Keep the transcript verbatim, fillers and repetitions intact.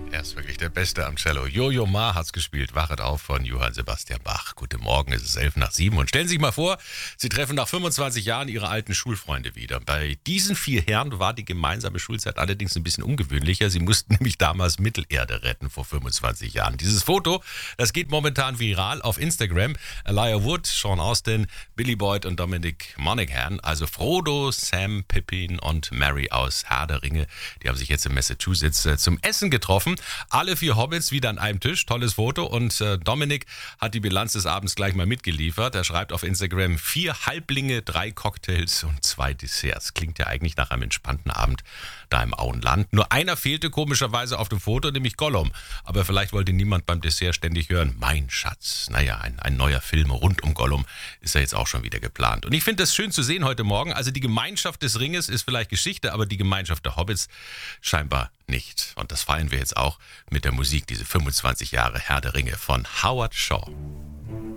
Er ist wirklich der Beste am Cello. Jojo Ma hat's gespielt. Wachet auf von Johann Sebastian Bach. Guten Morgen, es ist elf nach sieben. Und stellen Sie sich mal vor, Sie treffen nach fünfundzwanzig Jahren Ihre alten Schulfreunde wieder. Bei diesen vier Herren war die gemeinsame Schulzeit allerdings ein bisschen ungewöhnlicher. Sie mussten nämlich damals Mittelerde retten vor fünfundzwanzig Jahren. Dieses Foto, das geht momentan viral auf Instagram. Elijah Wood, Sean Austin, Billy Boyd und Dominic Monaghan, also Frodo, Sam, Pippin und Merry aus Herr der Ringe, die haben sich jetzt in Massachusetts äh, zum Essen getroffen. Alle vier Hobbits wieder an einem Tisch, tolles Foto. Und äh, Dominik hat die Bilanz des Abends gleich mal mitgeliefert. Er schreibt auf Instagram: vier Halblinge, drei Cocktails und zwei Desserts. Klingt ja eigentlich nach einem entspannten Abend da im Auenland. Nur einer fehlte komischerweise auf dem Foto, nämlich Gollum. Aber vielleicht wollte niemand beim Dessert ständig hören: mein Schatz. Naja, ein, ein neuer Film rund um Gollum ist ja jetzt auch schon wieder geplant. Und ich finde das schön zu sehen heute Morgen. Also die Gemeinschaft des Ringes ist vielleicht Geschichte, aber die Gemeinschaft der Hobbits scheinbar nicht. Und das feiern wir jetzt auch mit der Musik, diese fünfundzwanzig Jahre Herr der Ringe von Howard Shaw.